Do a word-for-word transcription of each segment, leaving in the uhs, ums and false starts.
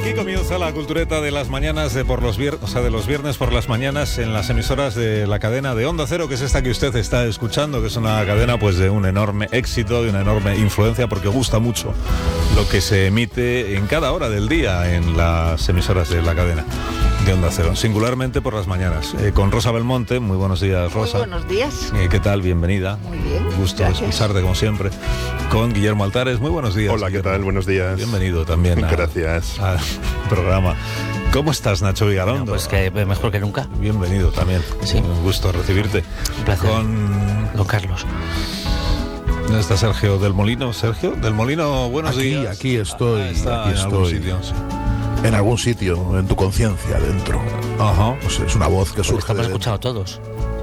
Aquí comienza la cultureta de las mañanas de por los viernes, o sea, de los viernes por las mañanas en las emisoras de la cadena de Onda Cero, que es esta que usted está escuchando, que es una cadena pues de un enorme éxito, de una enorme influencia, porque gusta mucho lo que se emite en cada hora del día en las emisoras de la cadena de Onda Cero, singularmente por las mañanas. Eh, con Rosa Belmonte, muy buenos días, Rosa. Muy buenos días. Eh, ¿Qué tal? Bienvenida. Muy bien. Gusto de escucharte como siempre. Con Guillermo Altares, muy buenos días. Hola, ¿qué Guillermo. tal? Buenos días. Bienvenido también. A, Gracias. Al programa. ¿Cómo estás, Nacho Vigalondo? No, pues que mejor que nunca. Bienvenido también. Sí. Un gusto recibirte. Un placer. Con Don Carlos. ¿Dónde está Sergio del Molino? Sergio del Molino, buenos aquí, días. Aquí estoy, Ah, está aquí en algún estoy. sitio, sí. En algún sitio, en tu conciencia, dentro. Ajá. No sé, es una voz que Porque surge estamos de, escuchando todos.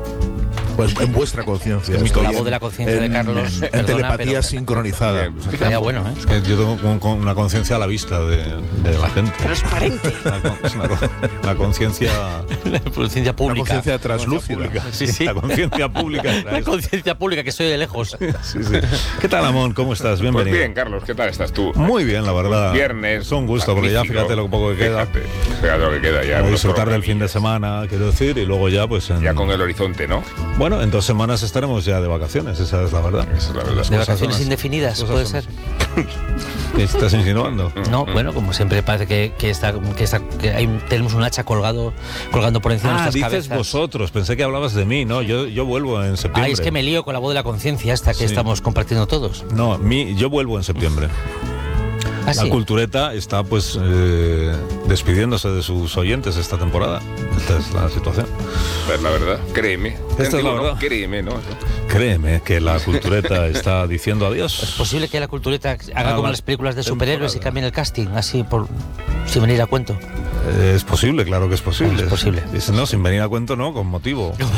pues en vuestra conciencia. Es mi Estoy La en- voz de la conciencia de en- Carlos. En Perdona, telepatía pero- sincronizada. Estaría bueno, ¿eh? Es que yo tengo con- con una conciencia a la vista de, de la gente. Transparente. Una con- es una con- la conciencia La conciencia Una pública. conciencia translúcida. pública. Sí, sí. La conciencia pública. La conciencia pública, que soy de lejos. Sí, sí. ¿Qué tal, Amón? ¿Cómo estás? Pues Bienvenido. bien, Carlos, ¿qué tal estás tú? Muy bien, la verdad. Viernes. Es un gusto, porque ya magnífico. fíjate lo poco que queda. Fíjate, fíjate lo que queda ya. Voy a unos disfrutar del fin de programillas. semana, quiero decir, y luego ya, pues en... Ya con el horizonte, ¿no? Bueno, en dos semanas estaremos ya de vacaciones, esa es la verdad. Esa es la verdad. De cosas vacaciones son así. indefinidas, Las puede cosas ser. ¿Qué estás insinuando? No, bueno, como siempre parece que, que, está, que, está, que hay, tenemos un hacha colgado colgando por encima Ah, de nuestras dices cabezas. vosotros, pensé que hablabas de mí, ¿no? Yo, yo vuelvo en septiembre. Ay, es que me lío con la voz de la conciencia esta que Sí. estamos compartiendo todos. No, mi, yo vuelvo en septiembre. ¿Ah, La sí? cultureta está pues eh, despidiéndose de sus oyentes esta temporada. Esta es la situación. Pues la verdad, créeme. Esta es la Digo, no, verdad. Créeme, ¿no? Créeme que la cultureta está diciendo ¿Es adiós. posible que la cultureta haga Ah, como va. en las películas de superhéroes y Temporada. cambien el casting, así por sin venir a cuento? Eh, es posible, claro que es posible. Es posible. Dice, no, sin venir a cuento no, con motivo.